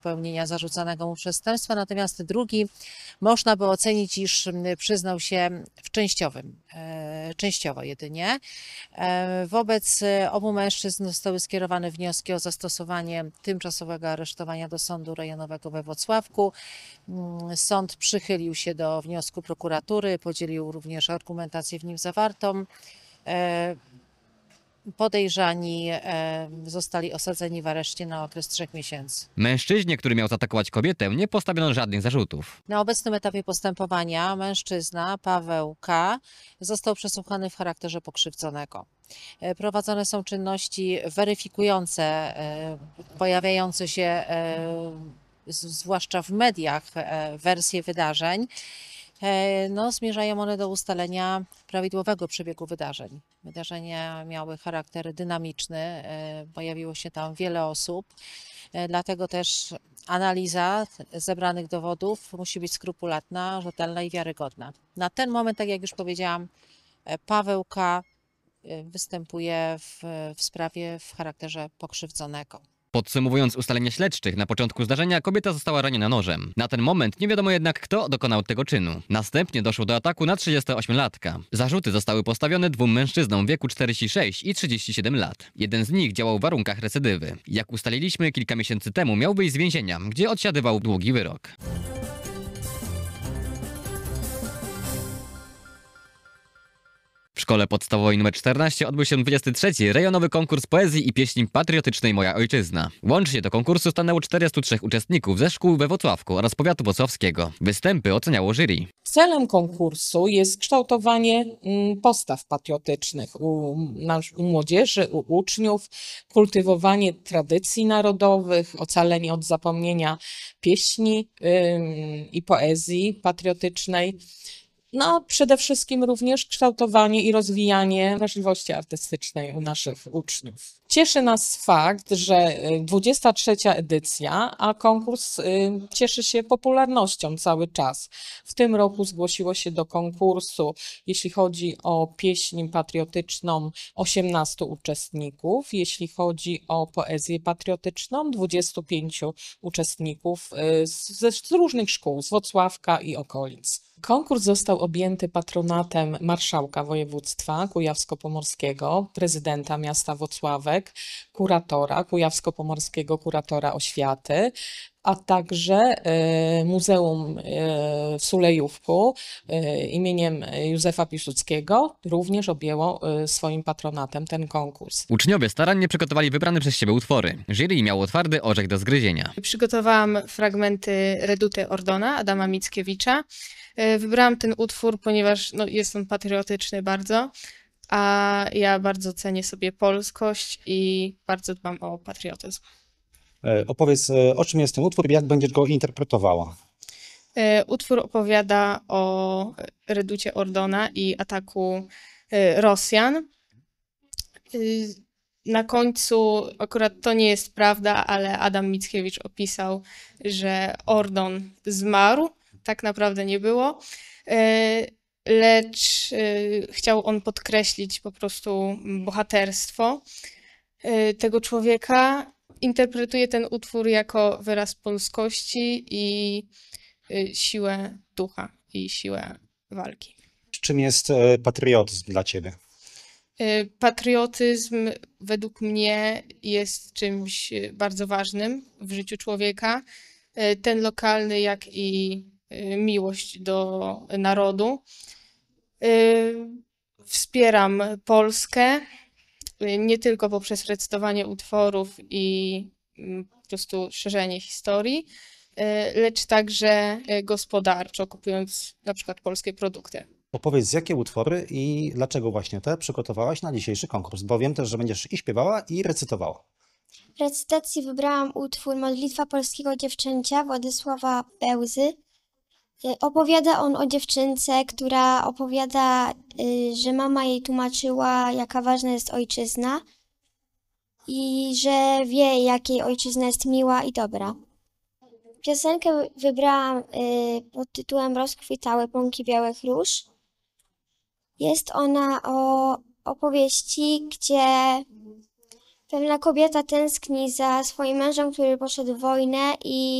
popełnienia zarzucanego mu przestępstwa, natomiast drugi można by ocenić, iż przyznał się częściowo jedynie. Wobec obu mężczyzn zostały skierowane wnioski o zastosowanie tymczasowego aresztowania do Sądu Rejonowego we Włocławku. Sąd przychylił się do wniosku prokuratury, podzielił również argumentację w nim zawartą. Podejrzani zostali osadzeni w areszcie na okres 3 miesięcy. Mężczyźnie, który miał zaatakować kobietę, nie postawiono żadnych zarzutów. Na obecnym etapie postępowania mężczyzna Paweł K. został przesłuchany w charakterze pokrzywdzonego. Prowadzone są czynności weryfikujące pojawiające się zwłaszcza w mediach wersje wydarzeń. Zmierzają one do ustalenia prawidłowego przebiegu wydarzeń. Wydarzenia miały charakter dynamiczny, pojawiło się tam wiele osób, dlatego też analiza zebranych dowodów musi być skrupulatna, rzetelna i wiarygodna. Na ten moment, tak jak już powiedziałam, Paweł K. występuje w sprawie w charakterze pokrzywdzonego. Podsumowując ustalenia śledczych, na początku zdarzenia kobieta została raniona nożem. Na ten moment nie wiadomo jednak, kto dokonał tego czynu. Następnie doszło do ataku na 38-latka. Zarzuty zostały postawione dwóm mężczyznom w wieku 46 i 37 lat. Jeden z nich działał w warunkach recydywy. Jak ustaliliśmy, kilka miesięcy temu miał wyjść z więzienia, gdzie odsiadywał długi wyrok. W szkole podstawowej nr 14 odbył się 23. rejonowy konkurs poezji i pieśni patriotycznej Moja Ojczyzna. Łącznie do konkursu stanęło 403 uczestników ze szkół we Włocławku oraz powiatu włocławskiego. Występy oceniało jury. Celem konkursu jest kształtowanie postaw patriotycznych u młodzieży, u uczniów, kultywowanie tradycji narodowych, ocalenie od zapomnienia pieśni i poezji patriotycznej. Przede wszystkim również kształtowanie i rozwijanie wrażliwości artystycznej u naszych uczniów. Cieszy nas fakt, że 23. edycja, a konkurs cieszy się popularnością cały czas. W tym roku zgłosiło się do konkursu, jeśli chodzi o pieśń patriotyczną, 18 uczestników, jeśli chodzi o poezję patriotyczną, 25 uczestników z różnych szkół, z Włocławka i okolic. Konkurs został objęty patronatem marszałka województwa kujawsko-pomorskiego, prezydenta miasta Włocławek, kuratora kujawsko-pomorskiego, kuratora oświaty, a także Muzeum w Sulejówku imieniem Józefa Piłsudskiego również objęło swoim patronatem ten konkurs. Uczniowie starannie przygotowali wybrane przez siebie utwory. Jury miało twardy orzech do zgryzienia. Przygotowałam fragmenty Reduty Ordona Adama Mickiewicza. Wybrałam ten utwór, ponieważ jest on patriotyczny bardzo, a ja bardzo cenię sobie polskość i bardzo dbam o patriotyzm. Opowiedz, o czym jest ten utwór i jak będziesz go interpretowała? Utwór opowiada o Reducie Ordona i ataku Rosjan. Na końcu, akurat to nie jest prawda, ale Adam Mickiewicz opisał, że Ordon zmarł. Tak naprawdę nie było, lecz chciał on podkreślić po prostu bohaterstwo tego człowieka. Interpretuje ten utwór jako wyraz polskości i siłę ducha i siłę walki. Czym jest patriotyzm dla ciebie? Patriotyzm według mnie jest czymś bardzo ważnym w życiu człowieka. Ten lokalny, jak i miłość do narodu. Wspieram Polskę nie tylko poprzez recytowanie utworów i po prostu szerzenie historii, lecz także gospodarczo, kupując na przykład polskie produkty. Opowiedz, jakie utwory i dlaczego właśnie te przygotowałaś na dzisiejszy konkurs, bo wiem też, że będziesz i śpiewała, i recytowała. W recytacji wybrałam utwór Modlitwa polskiego dziewczęcia Władysława Bełzy. Opowiada on o dziewczynce, która opowiada, że mama jej tłumaczyła, jaka ważna jest ojczyzna i że wie, jak jej ojczyzna jest miła i dobra. Piosenkę wybrałam pod tytułem Rozkwitały pąki białych róż. Jest ona o opowieści, gdzie Pewna kobieta tęskni za swoim mężem, który poszedł w wojnę i